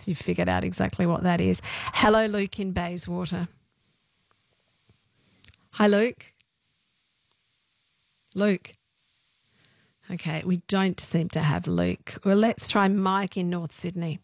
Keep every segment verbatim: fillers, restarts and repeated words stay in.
you've figured out exactly what that is. Hello, Luke in Bayswater. Hi, Luke. Luke. Okay, we don't seem to have Luke. Well, let's try Mike in North Sydney.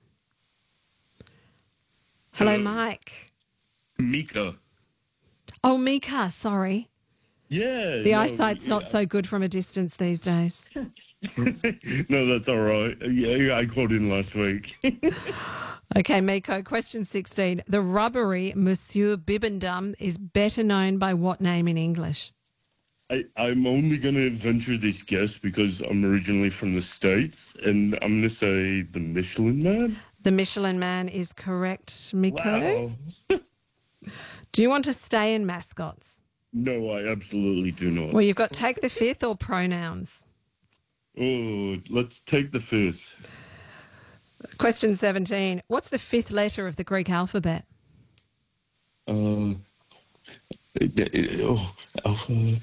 Hello, Hello. Mike. Mika. Oh, Mika, sorry. Yeah. The no, eyesight's not yeah. so good from a distance these days. No, that's all right. Yeah, yeah, I called in last week. Okay, Miko, question sixteen. The rubbery Monsieur Bibendum is better known by what name in English? I, I'm only going to venture this guess because I'm originally from the States, and I'm going to say the Michelin Man. The Michelin Man is correct, Miko. Wow. Do you want to stay in mascots? No, I absolutely do not. Well, you've got take the fifth or pronouns. Oh, let's take the fifth. Question seventeen. What's the fifth letter of the Greek alphabet? Uh, oh, alpha,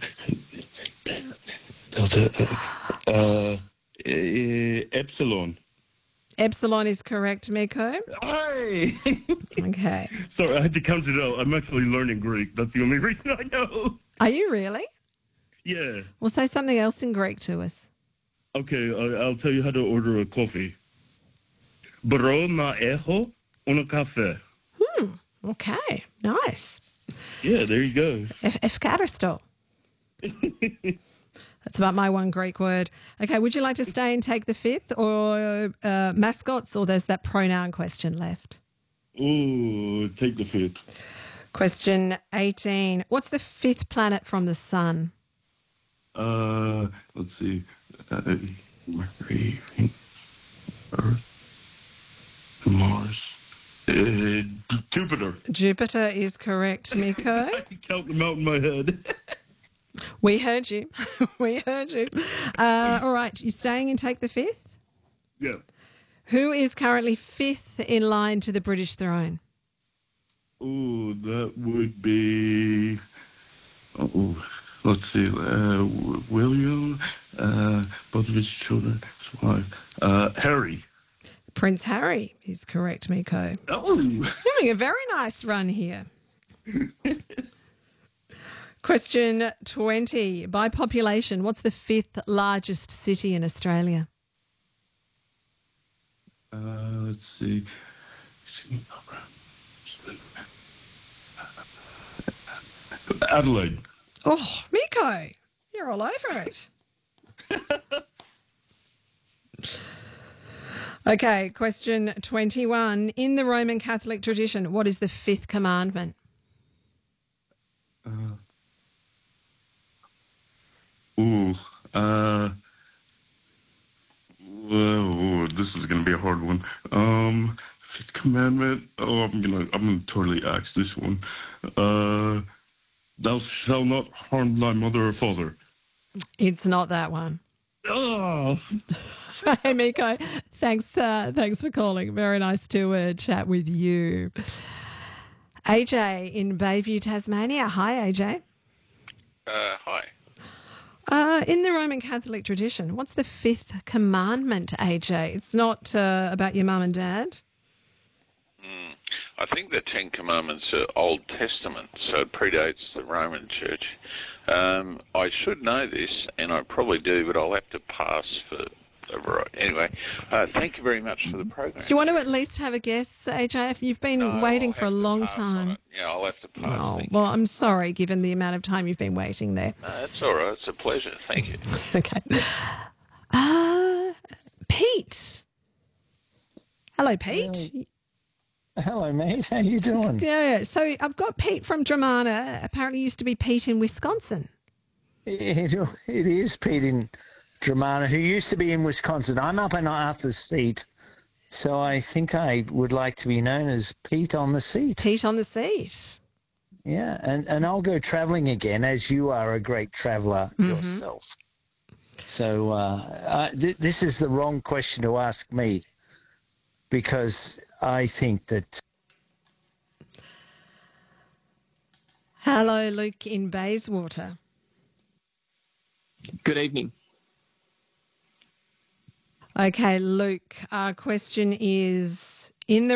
delta, uh, uh, epsilon. Epsilon is correct, Miko. Hi. Okay. Sorry, I had to count it out. I'm actually learning Greek. That's the only reason I know. Are you really? Yeah. Well, say something else in Greek to us. Okay, I, I'll tell you how to order a coffee. Bro na echo una café. Okay, nice. Yeah, there you go. F- Efkaristo. That's about my one Greek word. Okay, would you like to stay and take the fifth or uh, mascots, or there's that pronoun question left? Ooh, take the fifth. Question eighteen. What's the fifth planet from the sun? Uh, let's see. Uh, Mercury, Venus, Earth, Mars, uh, Jupiter. Jupiter is correct, Miko. I can count them out in my head. We heard you. We heard you. Uh, all right, you staying and take the fifth? Yeah. Who is currently fifth in line to the British throne? Ooh, that would be. Oh, let's see. Uh, W- William, uh, both of his children, his wife, uh, Harry. Prince Harry is correct, Miko. Oh. Having a very nice run here. Question twenty. By population, what's the fifth largest city in Australia? Uh, let's see. Adelaide. Oh, Miko, you're all over it. Okay, question twenty-one. In the Roman Catholic tradition, what is the fifth commandment? Uh, ooh. Uh. Whoa, this is gonna be a hard one. Um, Fifth Commandment. Oh, I'm gonna, I'm gonna totally axe this one. Uh, thou shalt not harm thy mother or father. It's not that one. Oh. Hey, Miko, thanks, uh, thanks for calling. Very nice to uh, chat with you. A J in Bayview, Tasmania. Hi, A J. Uh, hi. Uh, in the Roman Catholic tradition, what's the fifth commandment, A J? It's not uh, about your mum and dad. Mm. I think the Ten Commandments are Old Testament, so it predates the Roman Church. Um, I should know this, and I probably do, but I'll have to pass for a variety. Anyway, uh, thank you very much for the program. Do you want to at least have a guess, A J? If you've been No, waiting I'll for a have to long pass on time. it. Yeah, I'll have to pass. Oh, Thank well, you. I'm sorry, given the amount of time you've been waiting there. No, that's all right. It's a pleasure. Thank you. Okay. Uh, Pete. Hello, Pete. Hello, mate. How you doing? Yeah, so I've got Pete from Dramana. Apparently used to be Pete in Wisconsin. It, it is Pete in Dramana, who used to be in Wisconsin. I'm up in Arthur's Seat, so I think I would like to be known as Pete on the Seat. Pete on the seat. Yeah, and, and I'll go travelling again, as you are a great traveller Mm-hmm. yourself. So uh, I, th- this is the wrong question to ask me, because I think that... Hello, Luke in Bayswater. Good evening. Okay, Luke, our question is, in the